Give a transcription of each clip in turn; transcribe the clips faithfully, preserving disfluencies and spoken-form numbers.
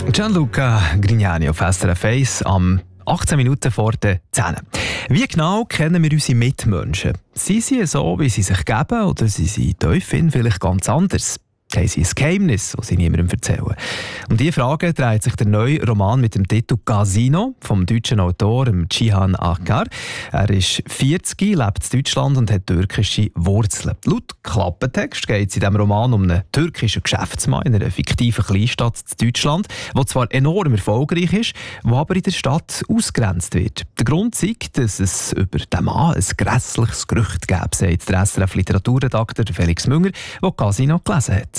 Gianluca Grignani auf S R F eins am achtzehn Minuten vor der zehn. Wie genau kennen wir unsere Mitmenschen? Sind sie so, wie sie sich geben, oder sind sie tiefin vielleicht ganz anders? Haben sie ein Geheimnis, das sie niemandem erzählen? Um diese Frage dreht sich der neue Roman mit dem Titel «Casino» vom deutschen Autor Cihan Akar. Er ist vierzig, lebt in Deutschland und hat türkische Wurzeln. Laut Klappentext geht es in diesem Roman um einen türkischen Geschäftsmann in einer fiktiven Kleinstadt in Deutschland, der zwar enorm erfolgreich ist, der aber in der Stadt ausgegrenzt wird. Der Grund ist, dass es über den Mann ein grässliches Gerücht gäbe, sagt der S R F-Literaturredakteur Felix Münger, der «Casino» gelesen hat.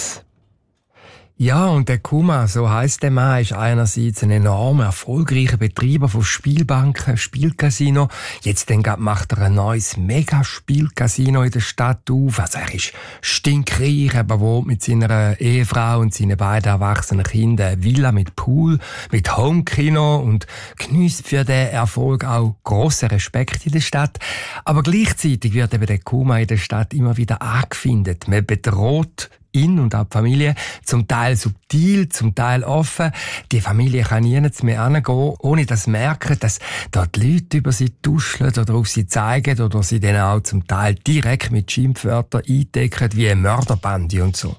Ja, und der Kuma, so heisst der Mann, ist einerseits ein enorm erfolgreicher Betreiber von Spielbanken, Spielcasino. Jetzt dann macht er ein neues Mega-Spielcasino in der Stadt auf. Also er ist stinkreich, er wohnt mit seiner Ehefrau und seinen beiden erwachsenen Kindern eine Villa mit Pool, mit Homekino und geniesst für den Erfolg auch grossen Respekt in der Stadt. Aber gleichzeitig wird eben der Kuma in der Stadt immer wieder angefindet. Man bedroht ihn und auch die Familie, zum Teil subtil, zum Teil offen. Die Familie kann nirgends mehr hingehen, ohne dass sie merken, dass dort die Leute über sie tuscheln oder auf sie zeigen oder sie dann auch zum Teil direkt mit Schimpfwörtern eindecken, wie eine Mörderbande und so.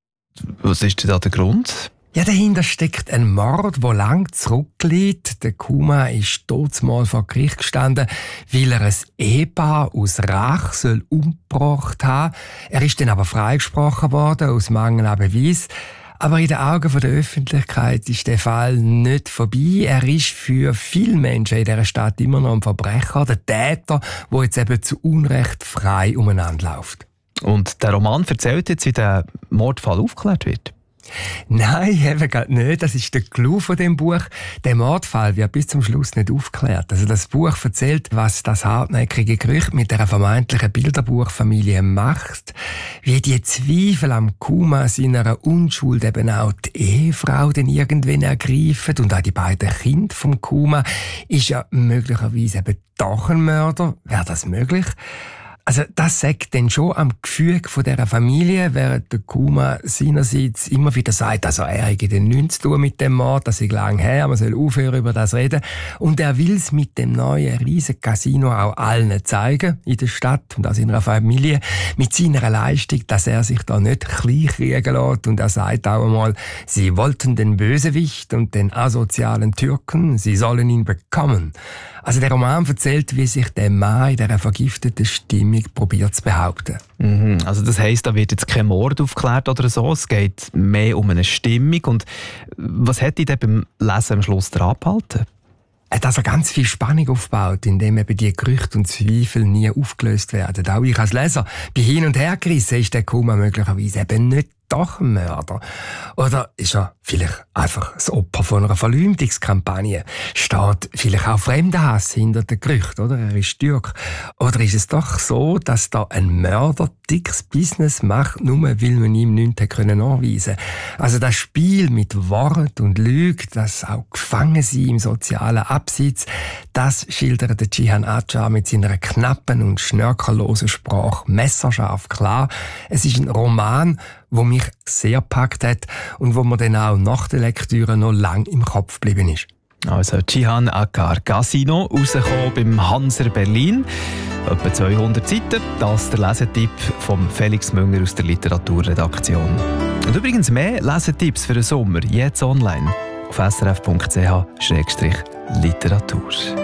Was ist denn da der Grund? Ja, dahinter steckt ein Mord, der lang zurückliegt. Der Kuma ist totsmal vor Gericht gestanden, weil er ein Ehepaar aus Rache soll umgebracht haben. Er ist dann aber freigesprochen worden, aus Mangel an Beweis. Aber in den Augen der Öffentlichkeit ist der Fall nicht vorbei. Er ist für viele Menschen in dieser Stadt immer noch ein Verbrecher, der Täter, der jetzt eben zu Unrecht frei umeinander läuft. Und der Roman erzählt jetzt, wie der Mordfall aufgeklärt wird? Nein, eben gerade nicht. Das ist der Clou von dem Buch. Der Mordfall wird bis zum Schluss nicht aufgeklärt. Also das Buch erzählt, was das hartnäckige Gerücht mit der vermeintlichen Bilderbuchfamilie macht, wie die Zweifel am Kuma seiner Unschuld eben auch die Ehefrau dann irgendwann ergreifen und auch die beiden Kinder vom Kuma. Ist ja möglicherweise eben doch ein Mörder. Wäre das möglich? Also das sagt dann schon am Gefühl von dieser Familie, während der Kuma seinerseits immer wieder sagt, also er hätte dann nichts zu tun mit dem Mord, das ist lang her, man soll aufhören über das reden. Und er will es mit dem neuen riesen Casino auch allen zeigen, in der Stadt und auch seiner Familie, mit seiner Leistung, dass er sich da nicht kleinkriegen lässt. Und er sagt auch einmal, sie wollten den Bösewicht und den asozialen Türken, sie sollen ihn bekommen. Also der Roman erzählt, wie sich der Mann in dieser vergifteten Stimmung probiert zu behaupten. Mhm. Also das heisst, da wird jetzt kein Mord aufgeklärt oder so, es geht mehr um eine Stimmung. Und was hat dich denn beim Lesen am Schluss dran gehalten? Dass er ganz viel Spannung aufbaut, indem eben die Gerüchte und Zweifel nie aufgelöst werden. Auch ich als Leser bin hin und her gerissen, ist der Kuma möglicherweise eben nicht doch ein Mörder? Oder ist er vielleicht einfach das Opfer von einer Verleumdungskampagne? Steht vielleicht auch Fremdenhass hinter den Gerüchten, oder? Er ist Türk. Oder ist es doch so, dass da ein Mörder dickes Business macht, nur weil man ihm nichts können nachweisen konnte? Also das Spiel mit Wort und Lüge, das auch gefangen sein im sozialen Abseits, das schildert der Cihan Akar mit seiner knappen und schnörkellosen Sprache messerscharf klar. Es ist ein Roman, wo mich sehr gepackt hat und wo mir dann auch nach der Lektüre noch lang im Kopf geblieben ist. Also Cihan Akar, Casino, rausgekommen beim Hanser Berlin. Etwa zweihundert Seiten. Das ist der Lesetipp von Felix Münger aus der Literaturredaktion. Und übrigens mehr Lesetipps für den Sommer jetzt online auf s r f punkt c h schrägstrich literatur.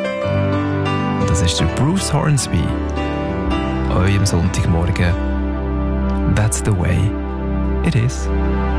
Und das ist der Bruce Hornsby. Euch am Sonntagmorgen. That's the way it is.